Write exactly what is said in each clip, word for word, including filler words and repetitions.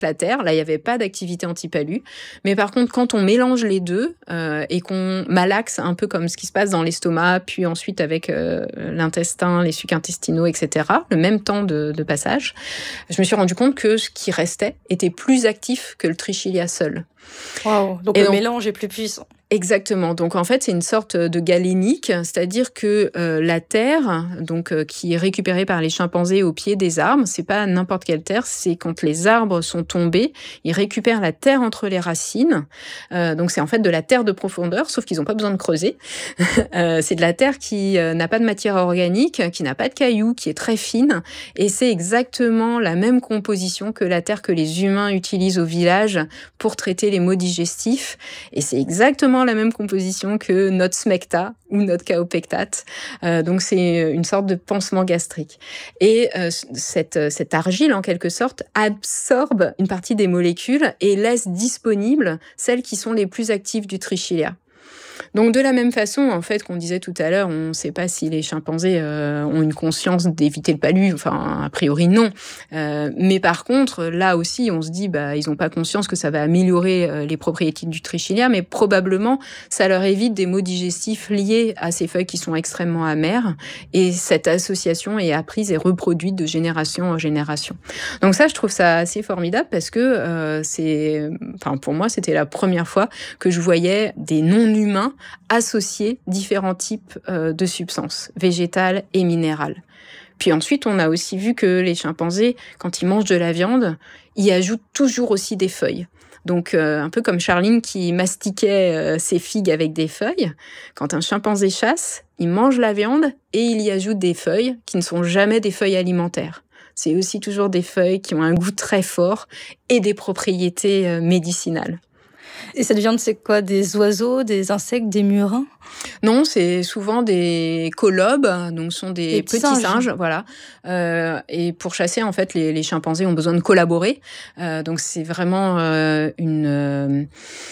la terre. Là, il n'y avait pas d'activité anti-palu. Mais par contre, quand on mélange les deux euh, et qu'on malaxe un peu comme ce qui se passe dans l'estomac, puis ensuite avec euh, l'intestin, les sucs intestinaux, et cetera, le même temps de, de passage, je me suis rendu compte que ce qui restait était plus actif que le trichilia seul. Wow, donc et le donc, mélange est plus puissant. Exactement. Donc en fait, c'est une sorte de galénique, c'est-à-dire que euh, la terre, donc euh, qui est récupérée par les chimpanzés au pied des arbres, c'est pas n'importe quelle terre, c'est quand les arbres sont tombés, ils récupèrent la terre entre les racines. Euh, donc c'est en fait de la terre de profondeur, sauf qu'ils n'ont pas besoin de creuser. euh, c'est de la terre qui euh, n'a pas de matière organique, qui n'a pas de cailloux, qui est très fine, et c'est exactement la même composition que la terre que les humains utilisent au village pour traiter les maux digestifs. Et c'est exactement la même composition que notre smecta ou notre kaopectate. Euh, donc, c'est une sorte de pansement gastrique. Et euh, cette, cette argile, en quelque sorte, absorbe une partie des molécules et laisse disponibles celles qui sont les plus actives du trichilia. Donc, de la même façon, en fait, qu'on disait tout à l'heure, on ne sait pas si les chimpanzés euh, ont une conscience d'éviter le palu. Enfin, a priori, non. Euh, mais par contre, là aussi, on se dit, bah, ils n'ont pas conscience que ça va améliorer euh, les propriétés du trichilia, mais probablement, ça leur évite des maux digestifs liés à ces feuilles qui sont extrêmement amères. Et cette association est apprise et reproduite de génération en génération. Donc ça, je trouve ça assez formidable parce que euh, c'est, enfin, pour moi, c'était la première fois que je voyais des non-humains associer différents types euh, de substances, végétales et minérales. Puis ensuite, on a aussi vu que les chimpanzés, quand ils mangent de la viande, ils ajoutent toujours aussi des feuilles. Donc, euh, un peu comme Charline qui mastiquait euh, ses figues avec des feuilles. Quand un chimpanzé chasse, il mange la viande et il y ajoute des feuilles qui ne sont jamais des feuilles alimentaires. C'est aussi toujours des feuilles qui ont un goût très fort et des propriétés euh, médicinales. Et cette viande, c'est quoi? Des oiseaux, des insectes, des murins? Non, c'est souvent des colobes, donc sont des, Des petits, petits singes. singes, voilà. Euh, et pour chasser, en fait, les, les chimpanzés ont besoin de collaborer. Euh, donc c'est vraiment euh, une euh,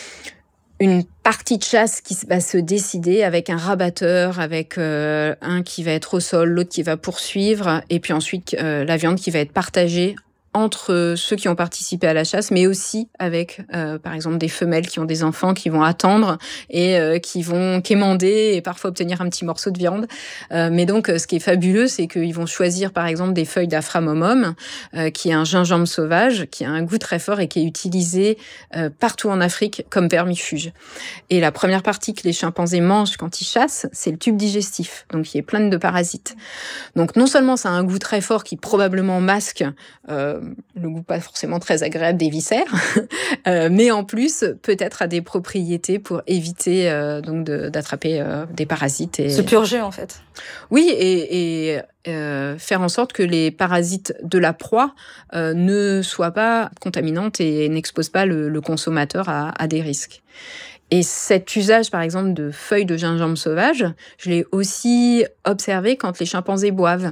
une partie de chasse qui va se décider avec un rabatteur, avec euh, un qui va être au sol, l'autre qui va poursuivre, et puis ensuite euh, la viande qui va être partagée entre ceux qui ont participé à la chasse, mais aussi avec, euh, par exemple, des femelles qui ont des enfants qui vont attendre et euh, qui vont quémander et parfois obtenir un petit morceau de viande. Euh, mais donc, ce qui est fabuleux, c'est qu'ils vont choisir, par exemple, des feuilles d'Aframomum, euh, qui est un gingembre sauvage, qui a un goût très fort et qui est utilisé euh, partout en Afrique comme vermifuge. Et la première partie que les chimpanzés mangent quand ils chassent, c'est le tube digestif, donc il est plein de parasites. Donc, non seulement ça a un goût très fort qui probablement masque euh, le goût pas forcément très agréable des viscères, euh, mais en plus peut-être a des propriétés pour éviter euh, donc de, d'attraper euh, des parasites. Et... Se purger en fait. Oui, et, et euh, faire en sorte que les parasites de la proie euh, ne soient pas contaminantes et n'exposent pas le, le consommateur à, à des risques. Et cet usage, par exemple, de feuilles de gingembre sauvage, je l'ai aussi observé quand les chimpanzés boivent.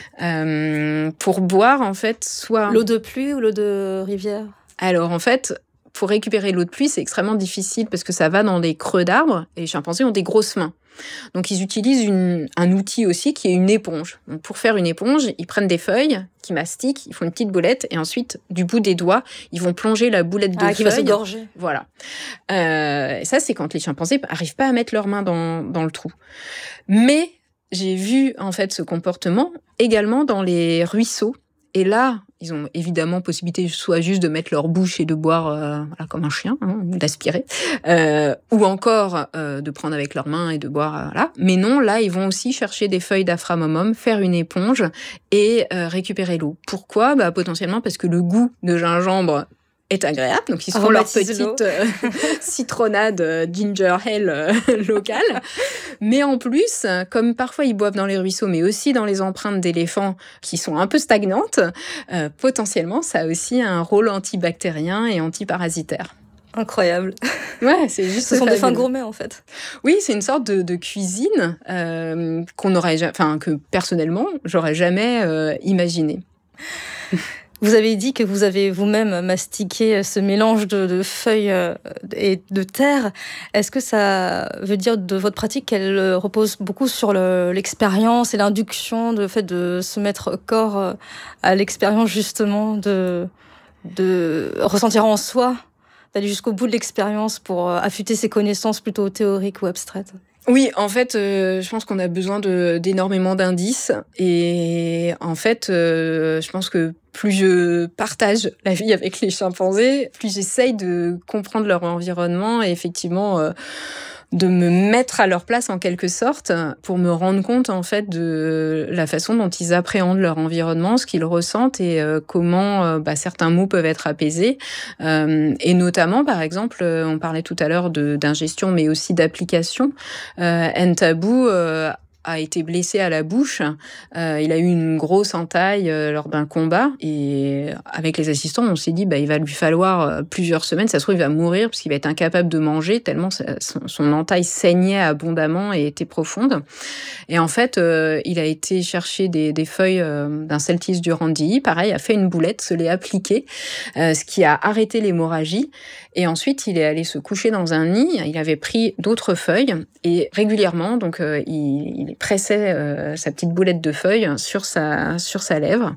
Euh, pour boire, en fait, soit... L'eau de pluie ou l'eau de rivière? Alors, en fait, pour récupérer l'eau de pluie, c'est extrêmement difficile parce que ça va dans des creux d'arbres et les chimpanzés ont des grosses mains. Donc, ils utilisent une, un outil aussi qui est une éponge. Donc, pour faire une éponge, ils prennent des feuilles qui mastiquent, ils font une petite boulette et ensuite, du bout des doigts, ils vont plonger la boulette de ah, feuilles. qui va se gorger. Voilà. Euh, et ça, c'est quand les chimpanzés n'arrivent pas à mettre leurs mains dans, dans le trou. Mais j'ai vu, en fait, ce comportement également dans les ruisseaux. Et là, ils ont évidemment possibilité soit juste de mettre leur bouche et de boire euh, voilà, comme un chien, hein, d'aspirer, euh, ou encore euh, de prendre avec leurs mains et de boire. Euh, voilà. Mais non, là, ils vont aussi chercher des feuilles d'Aframomum, faire une éponge et euh, récupérer l'eau. Pourquoi ? Bah, potentiellement parce que le goût de gingembre est agréable, donc ils se font leur petite euh, citronnade euh, ginger ale euh, locale. Mais en plus, comme parfois ils boivent dans les ruisseaux, mais aussi dans les empreintes d'éléphants qui sont un peu stagnantes, euh, potentiellement ça a aussi un rôle antibactérien et antiparasitaire. Incroyable. Ouais, c'est juste. Ce sont des fins gourmets en fait. Oui, c'est une sorte de, de cuisine euh, qu'on aurait, enfin que personnellement j'aurais jamais euh, imaginé. Vous avez dit que vous avez vous-même mastiqué ce mélange de, de feuilles et de terre. Est-ce que ça veut dire de votre pratique qu'elle repose beaucoup sur le, l'expérience et l'induction, le fait de se mettre corps à l'expérience justement de, de ressentir en soi, d'aller jusqu'au bout de l'expérience pour affûter ses connaissances plutôt théoriques ou abstraites? Oui, en fait, euh, je pense qu'on a besoin de, d'énormément d'indices. Et en fait, euh, je pense que plus je partage la vie avec les chimpanzés, plus j'essaye de comprendre leur environnement et effectivement euh, de me mettre à leur place en quelque sorte pour me rendre compte en fait de la façon dont ils appréhendent leur environnement, ce qu'ils ressentent et euh, comment euh, bah, certains mots peuvent être apaisés. Euh, et notamment, par exemple, on parlait tout à l'heure de, d'ingestion mais aussi d'application. Euh, Ntaboo euh, a été blessé à la bouche. Euh, il a eu une grosse entaille euh, lors d'un combat. Et avec les assistants, on s'est dit, bah, il va lui falloir euh, plusieurs semaines. Ça se trouve, il va mourir parce qu'il va être incapable de manger tellement ça, son, son entaille saignait abondamment et était profonde. Et en fait, euh, il a été chercher des, des feuilles euh, d'un Celtis durandii. Pareil, a fait une boulette, se l'est appliquée, euh, ce qui a arrêté l'hémorragie. Et ensuite, il est allé se coucher dans un nid. Il avait pris d'autres feuilles et régulièrement, donc, euh, il, il pressait euh, sa petite boulette de feuilles sur sa, sur sa lèvre.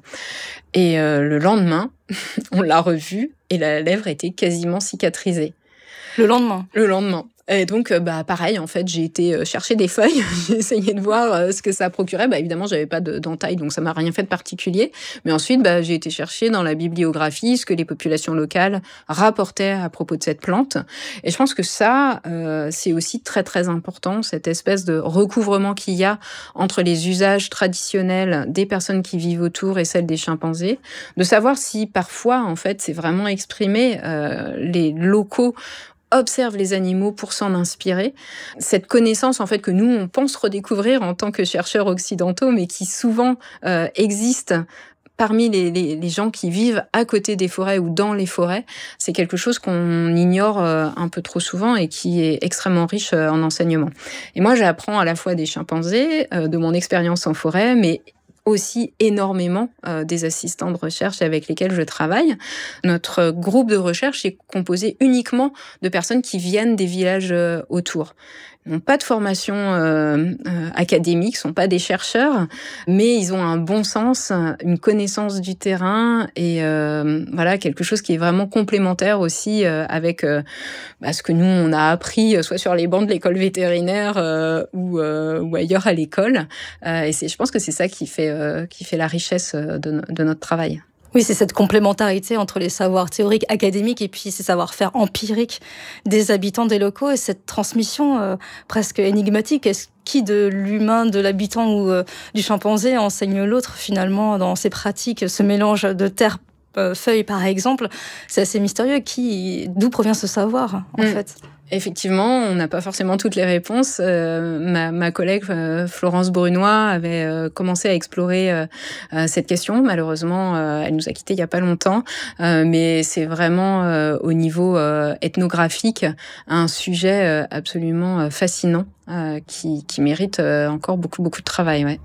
Et euh, le lendemain, on l'a revu et la lèvre était quasiment cicatrisée. Le lendemain? Le lendemain. Et donc, bah, pareil, en fait, j'ai été chercher des feuilles, j'ai essayé de voir ce que ça procurait. Bah, évidemment, j'avais pas de, d'entaille, donc ça m'a rien fait de particulier. Mais ensuite, bah, j'ai été chercher dans la bibliographie ce que les populations locales rapportaient à propos de cette plante. Et je pense que ça, euh, c'est aussi très, très important, cette espèce de recouvrement qu'il y a entre les usages traditionnels des personnes qui vivent autour et celles des chimpanzés, de savoir si parfois, en fait, c'est vraiment exprimé, euh, les locaux observe les animaux pour s'en inspirer. Cette connaissance, en fait, que nous, on pense redécouvrir en tant que chercheurs occidentaux, mais qui souvent euh, existe parmi les, les, les gens qui vivent à côté des forêts ou dans les forêts, c'est quelque chose qu'on ignore euh, un peu trop souvent et qui est extrêmement riche euh, en enseignement. Et moi, j'apprends à la fois des chimpanzés, euh, de mon expérience en forêt, mais aussi énormément euh, des assistants de recherche avec lesquels je travaille. Notre groupe de recherche est composé uniquement de personnes qui viennent des villages euh, autour. Ils n'ont pas de formation euh, euh, académique, sont pas des chercheurs, mais ils ont un bon sens, une connaissance du terrain et euh, voilà quelque chose qui est vraiment complémentaire aussi euh, avec euh, bah, ce que nous on a appris soit sur les bancs de l'école vétérinaire euh, ou, euh, ou ailleurs à l'école. Euh, et c'est, je pense que c'est ça qui fait euh, qui fait la richesse de, de notre travail. Oui, c'est cette complémentarité entre les savoirs théoriques, académiques et puis ces savoir-faire empiriques des habitants des locaux et cette transmission euh, presque énigmatique. Est-ce qui de l'humain, de l'habitant ou euh, du chimpanzé enseigne l'autre finalement dans ses pratiques, ce mélange de terre, euh, feuilles par exemple, c'est assez mystérieux. Qui, d'où provient ce savoir en mmh. fait? Effectivement, on n'a pas forcément toutes les réponses. Euh, ma, ma collègue euh, Florence Brunois avait euh, commencé à explorer euh, euh, cette question. Malheureusement, euh, elle nous a quittés il y a pas longtemps, euh, mais c'est vraiment euh, au niveau euh, ethnographique un sujet euh, absolument euh, fascinant euh, qui, qui mérite euh, encore beaucoup beaucoup de travail. Ouais.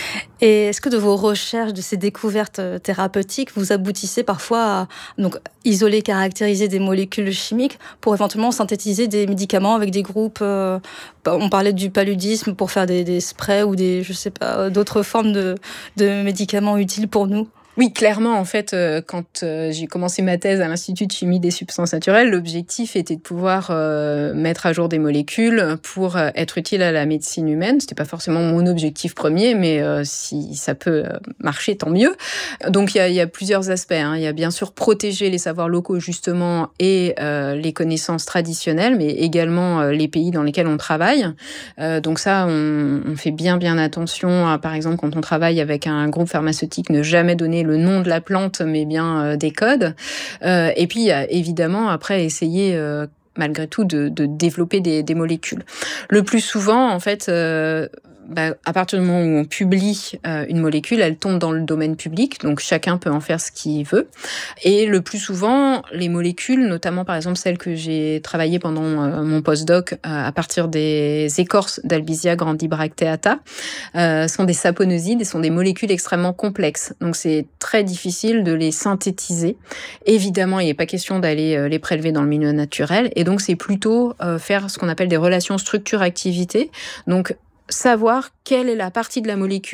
Et est-ce que de vos recherches, de ces découvertes thérapeutiques, vous aboutissez parfois à donc, isoler, caractériser des molécules chimiques pour éventuellement synthétiser des médicaments avec des groupes euh, on parlait du paludisme pour faire des, des sprays ou des, je sais pas, d'autres formes de, de médicaments utiles pour nous? Oui, clairement, en fait, euh, quand euh, j'ai commencé ma thèse à l'Institut de chimie des substances naturelles, l'objectif était de pouvoir euh, mettre à jour des molécules pour euh, être utile à la médecine humaine. C'était pas forcément mon objectif premier, mais euh, si ça peut marcher, tant mieux. Donc, il y a, y a plusieurs aspects. Hein. Il y a bien sûr protéger les savoirs locaux, justement, et euh, les connaissances traditionnelles, mais également euh, les pays dans lesquels on travaille. Euh, donc ça, on, on fait bien, bien attention, à, par exemple, quand on travaille avec un groupe pharmaceutique, ne jamais donner le nom de la plante, mais bien euh, des codes. Euh, et puis, évidemment, après, essayer, euh, malgré tout, de, de développer des, des molécules. Le plus souvent, en fait, euh, bah, à partir du moment où on publie euh, une molécule, elle tombe dans le domaine public, donc chacun peut en faire ce qu'il veut. Et le plus souvent, les molécules, notamment par exemple celles que j'ai travaillées pendant euh, mon postdoc euh, à partir des écorces d'Albizia grandibracteata, euh, sont des saponosides et sont des molécules extrêmement complexes. Donc c'est très difficile de les synthétiser. Évidemment, il n'est pas question d'aller euh, les prélever dans le milieu naturel, et donc c'est plutôt euh, faire ce qu'on appelle des relations structure-activité. Donc savoir quelle est la partie de la molécule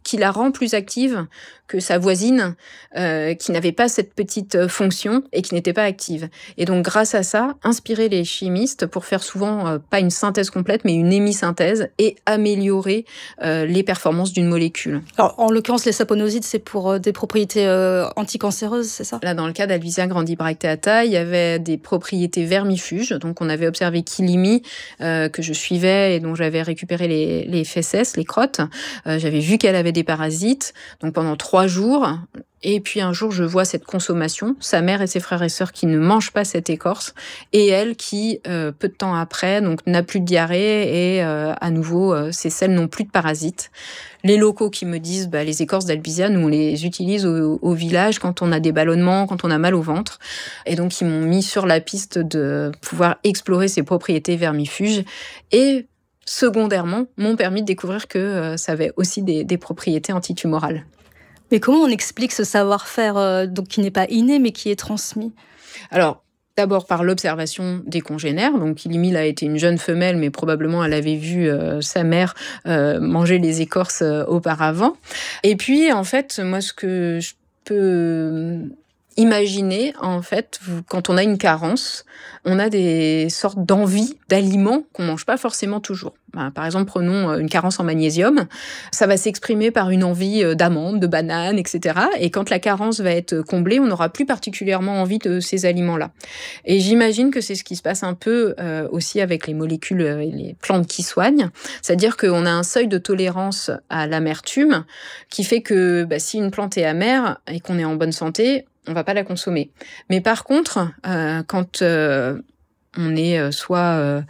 qui la rend plus active que sa voisine, euh, qui n'avait pas cette petite fonction et qui n'était pas active. Et donc, grâce à ça, inspirer les chimistes pour faire souvent, euh, pas une synthèse complète, mais une hémisynthèse et améliorer euh, les performances d'une molécule. Alors, en l'occurrence, les saponosides, c'est pour euh, des propriétés euh, anticancéreuses, c'est ça? Là, dans le cas d'Alvisia grandibracteata, il y avait des propriétés vermifuges. Donc, on avait observé Kilimi, euh, que je suivais et dont j'avais récupéré les, les fesses, les crottes. Euh, j'avais vu qu'elle avait des parasites. Donc, pendant trois jours. Et puis un jour, je vois cette consommation, sa mère et ses frères et sœurs qui ne mangent pas cette écorce, et elle qui, euh, peu de temps après, donc n'a plus de diarrhée et euh, à nouveau, euh, ces selles n'ont plus de parasites. Les locaux qui me disent, bah, les écorces d'Alvisia, nous on les utilise au, au village quand on a des ballonnements, quand on a mal au ventre. Et donc ils m'ont mis sur la piste de pouvoir explorer ces propriétés vermifuges et secondairement m'ont permis de découvrir que euh, ça avait aussi des, des propriétés antitumorales. Mais comment on explique ce savoir-faire euh, donc qui n'est pas inné mais qui est transmis? Alors, d'abord par l'observation des congénères. Donc, Kilimi a été une jeune femelle, mais probablement elle avait vu euh, sa mère euh, manger les écorces euh, auparavant. Et puis, en fait, moi, ce que je peux imaginer, en fait, quand on a une carence, on a des sortes d'envies d'aliments qu'on mange pas forcément toujours. Par exemple, prenons une carence en magnésium. Ça va s'exprimer par une envie d'amandes, de bananes, et cetera. Et quand la carence va être comblée, on n'aura plus particulièrement envie de ces aliments-là. Et j'imagine que c'est ce qui se passe un peu euh, aussi avec les molécules et les plantes qui soignent. C'est-à-dire qu'on a un seuil de tolérance à l'amertume qui fait que bah, si une plante est amère et qu'on est en bonne santé, on va pas la consommer. Mais par contre, euh, quand euh, on est euh, soit euh,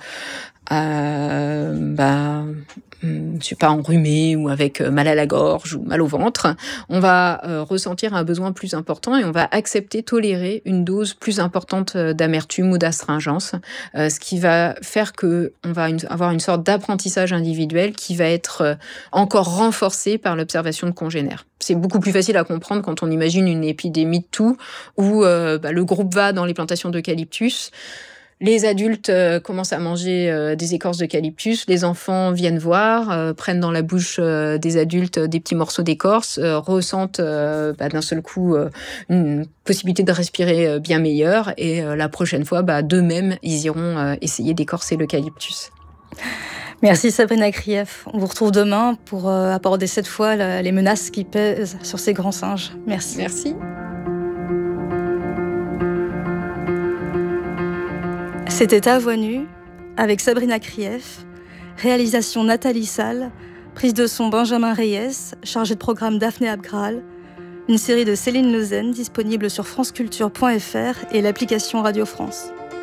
euh, bah, je sais pas, enrhumé ou avec mal à la gorge ou mal au ventre, on va euh, ressentir un besoin plus important et on va accepter, tolérer une dose plus importante d'amertume ou d'astringence, euh, ce qui va faire que on va une, avoir une sorte d'apprentissage individuel qui va être euh, encore renforcé par l'observation de congénères. C'est beaucoup plus facile à comprendre quand on imagine une épidémie de toux où euh, bah, le groupe va dans les plantations d'eucalyptus. Les adultes euh, commencent à manger euh, des écorces d'eucalyptus, les enfants viennent voir, euh, prennent dans la bouche euh, des adultes euh, des petits morceaux d'écorce, euh, ressentent euh, bah, d'un seul coup euh, une possibilité de respirer euh, bien meilleure et euh, la prochaine fois, bah, d'eux-mêmes, ils iront euh, essayer d'écorcer l'eucalyptus. Merci Sabrina Krief. On vous retrouve demain pour euh, aborder cette fois la, les menaces qui pèsent sur ces grands singes. Merci. Merci. C'était À Voix nue avec Sabrina Krief, réalisation Nathalie Salle, prise de son Benjamin Reyes, chargé de programme Daphné Abgral, une série de Céline Lezen disponible sur franceculture point f r et l'application Radio France.